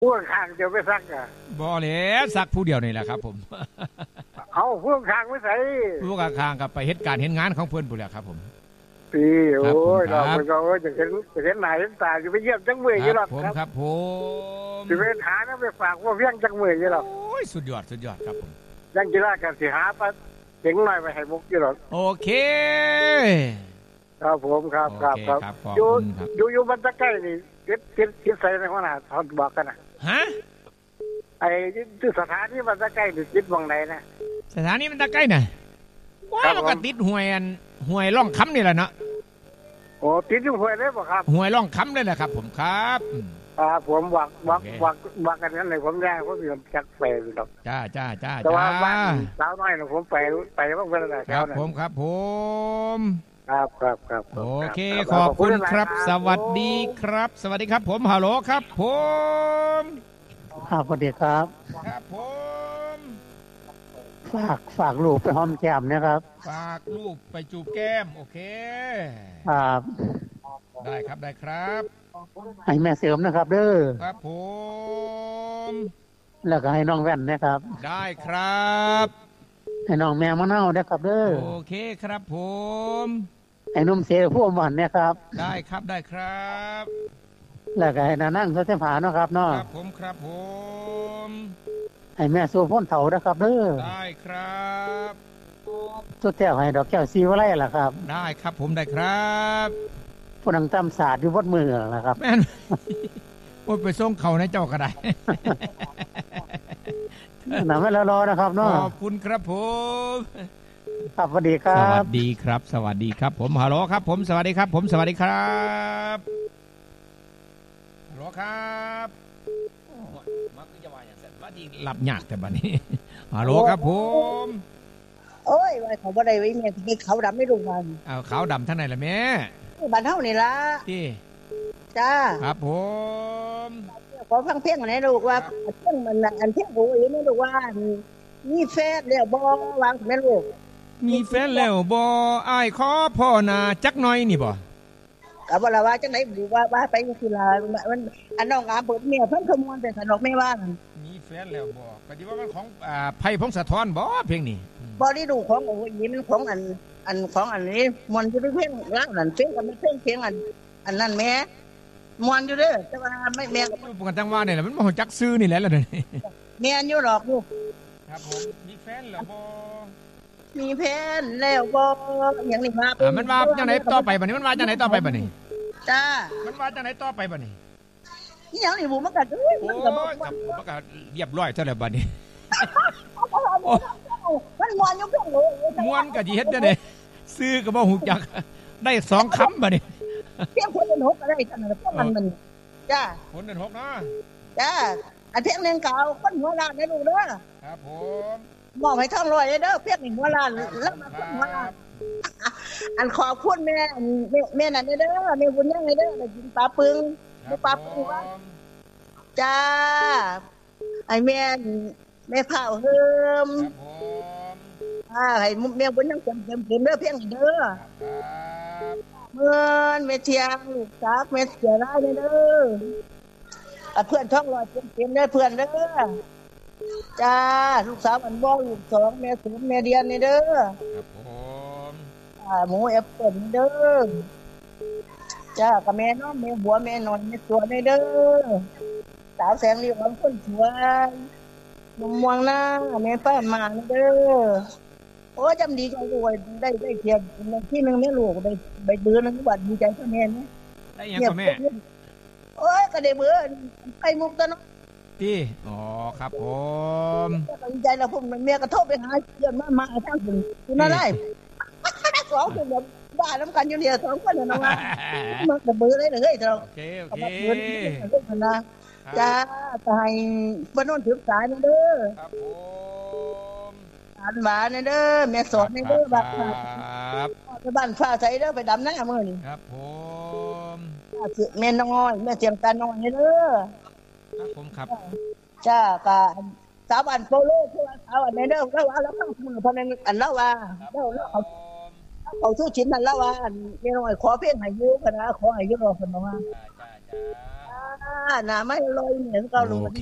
ผู้ข้างเดี๋ยวไปซักอ่ะบ่แล้วซักผู้เดียวนี่แหละครับผมเอาผู้ข้างไม่ใส่ผู้ข้างกับไปเฮ็ดการเฮ็ดงานของเพิ่นพุ่นแหละครับผมปีโอ้ยเราไปก็จะเห็นหน้าเห็นตาจะไปเยี่ยมจังมืออยู่หรอกครับผมจะไปหานะไปฝากว่าเพียงจังมืออยู่หรอกโอ้ยสุดยอดครับผมยังกีฬากันสิหาปะเจ๋งหน่อยไปให้มุกอยู่หรอกโอเคครับผมครับอยู่บ้านตะไคร้นี่คิดใส่ในหัวหน้าทอนบอกกันนะฮะไอ้ที่สถานีบ้านตะไคร้นี่คิดมองไหนนะสถานีบ้านตะไคร้น่ะว่ามันก็ติดห้วยร่องคำนี่แหละเนาะโอ้ติดอยู่ห้วยเลยป่ะครับห้วยร่องคำเลยแหละครับผมครับผมวักกันนั้นเลยผมแย่ผมยอมจักไปหรอกจ้าแต่ว่าบ้านสาวน้อยนะผมไปบ้างเป็นอะไรครับผมครับโอเคขอบคุณครับสวัสดีครับผมฮัลโหลครับผมครับสวัสดีครับครับผมฝากลูกไปหอมแก้มนะครับฝากลูกไปจูบแก้มโอเคครับได้ครับให้แม่เสริมนะครับเด้อครับผมแล้วก็ให้น้องแว่นนะครับได้ครับให้น้องแมวมะนาวนะครับเด้อโอเคครับผมให้นุ่มเสผู้หวานนะครับได้ครับแล้วก็ให้นานั่งเขาเส้นผาเนาะครับเนาะครับผมให้แม่สู้พ้นเถานะครับเด้อได้ครับสุดแท้ให้ดอกแก้วซีวะไรล่ะครับได้ครับผมได้ครับผู้นังตำศาสตร์อยู่วัดมือล่ะครับแม่นโอ้ยไปส่งเขาในเจ้าก็ได้น่าไม่รอนะครับเนาะขอบคุณครับผมครับสวัสดีครับสวัสดีครับผมฮัลโหลครับผมสวัสดีครับผมสวัสดีครับฮัลโหลครับมักจะว่าอย่างเสร็จว่าดีหลับยากแต่บัดนี้ฮัลโหลครับผมโอ้ยว่าเขาบ่ได้ไว้แม่ที่เขาดำไม่รู้มันเอาขาวดำท่านไหนล่ะแม่บ้านเฮานี่ล่ะที่จ้าครับผมขอฟังเพลงหน่อยลูกว่าเพลงมันอันเพลงโหยนี่ลูกว่ามีแฟนแล้วบ่วางแม่ลูกมีแฟนแล้วบ่อ้ายขอพ่อหน้าจักหน่อยนี่บ่ก็บ่ล่ะว่าจังได๋บ่ว่าไปจังซี่ล่ะมันอันน้องอาเปิดเมียเพิ่นขโมยแต่สนอกไม่ว่ามีแฟนแล้วบ่ก็สิว่ามันของไผพงศธรบ่เพลงนี้บ่ได้ดูของโอ้ยมันของอันของอันนี้มันอยู่ในเพลงล่างนั่นเพลงก็มันเพลงอันนั้นแม่มวนอยู่เด้อแต่ว่าไม่แม่ก็ปกันจังว่านี่แหละมันบ่ฮู้จักชื่อนี่แหละล่ะนี่แม่นอยู่หรอกลูกครับผมมีแฟนแล้วบ่มีแฟนแล้วบ่หยังนี่มามันว่าจังได๋ต่อไปบัดนี้มันว่าจังได๋ต่อไปบัดนี้จ้ามันว่าจังได๋ต่อไปบัดนี้อีหยังนี่บ่มันก็มันก็เรียบร้อยซะแล้วบัดนี้มันม่วนอยู่เพิ่นโลม่วนก็สิเฮ็ดได้เด้ซื้อก็บ่ฮู้จักได้2คำบัดนี้เพียงคนเดือน6ก็ได้จังนั้นเพราะมันจ้าคนเดือน6เนาะจ้าอันเพียงนึงก็เอาคนหัวล้านได้ลูกเด้อครับผมมอบให้ท่องรวยเด้อเพียง1หัวล้านแล้วมาคนหัวล้านอันขอบคุณแม่นั่นเด้อแม่บุญยังเด้อได้กินปลาปึงว่าจ้าไอ้แม่เผาเฮิมให้แม่บุญยังเต็มเด้อเพียงเด้อเมื่อแม่เทียงลูกสาวแม่เสียร้ายเด้อเพื่อนท่องรอยเต็มเด้อเพื่อนเด้อจ้าลูกสาวอันบ่ลูก2แม่สูงแม่เดียนนี่เด้อครับผมหมูแอปเปิ้ลเด้อจ้ากับแม่น้องแม่บัวแม่นอนแม่ตัวนี่เด้อสาวแสงเรียกว่าคนสวยนมม่วงหน้าแม่ป้ามาเด้อโอ้จำดีใจด้วยได้เทียนที่นึงแม่ลูกได้ใบเบือนึงบัดดีใจพ่อแม่นะได้ยังพ่อแม่โอ้ยก็ได้เบือไปมุกตะเนาะที่อ๋อครับผมดีใจแล้วผมแม่ก็โทรไปหาเพื่อนมาทางถึงคุณอะไรสองคนแบบบ้าน้ำกันอยู่เนี่ย2คนนะว่ามันก็เบือเลยเฮ้ยเราโอเคนะจ้าไปบ้านโน้นถึงสายนี่เด้อครับผมอันหวานเด้อแม่สอนเด้อบัดครับไปบ้านฟ้าใสเด้อไปดำน้ามื้อนี่ครับผมแม่น้อยแม่เจียงตาน้อยเด้อครับผมครับจ้าก็สาวอันโปโลคือสาวอันเด้อแล้วว่าแล้วมือเพิ่นอันแล้วว่าแล้วเขาสู้ชิ้นนั่นแล้วว่าแม่น้อยขอเพียงให้อยู่กันนะขอให้อยู่รอเพิ่นว่านะไม่ลอยเนี่ยก็รู้